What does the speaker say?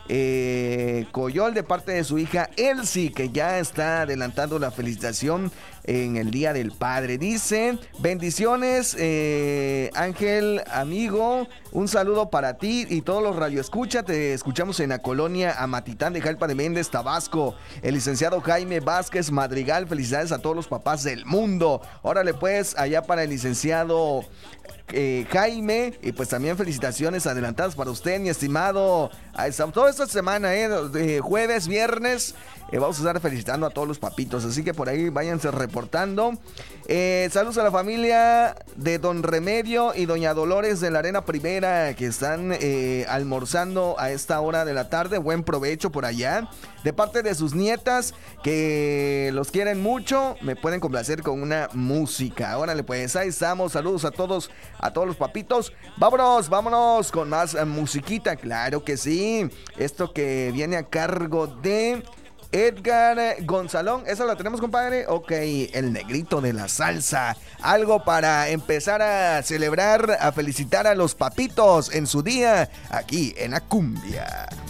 Coyol de parte de su hija Elsie, que ya está adelantando la felicitación en el Día del Padre. Dice, bendiciones, Ángel, amigo, un saludo para ti y todos los radioescuchas. Te escuchamos en la colonia Amatitán de Jalpa de Méndez, Tabasco. El licenciado Jaime Vázquez Madrigal, felicidades a todos los papás del mundo. Órale pues, allá para el licenciado Jaime, y pues también felicitaciones adelantadas para usted, mi estimado. Toda esta semana, de jueves, viernes, vamos a estar felicitando a todos los papitos, así que por ahí váyanse reportando. Saludos a la familia de Don Remedio y Doña Dolores de la Arena Primera, que están almorzando a esta hora de la tarde. Buen provecho por allá. De parte de sus nietas, que los quieren mucho, me pueden complacer con una música. Órale pues, ahí estamos. Saludos a todos los papitos. Vámonos con más musiquita, claro que sí. Esto que viene a cargo de Edgar Gonzalón. ¿Esa la tenemos, compadre? Ok, el negrito de la salsa. Algo para empezar a celebrar, a felicitar a los papitos en su día, aquí en la cumbia.